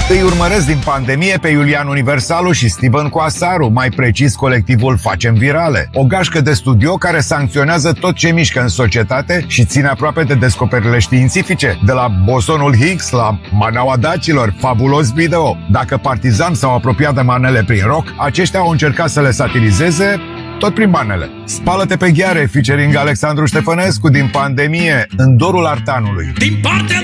Îi urmăresc din pandemie pe Iulian Universalu și Steven Coasaru, mai precis colectivul Facem Virale, o gașcă de studio care sancționează tot ce mișcă în societate și ține aproape de descoperirile științifice, de la bosonul Higgs la manaua dacilor, fabulos video. Dacă Partizan s-au apropiat de manele prin rock, aceștia au încercat să le satirizeze tot prin manele. Spală-te pe gheare, featuring Alexandru Ștefănescu din pandemie, în dorul artanului. Din partea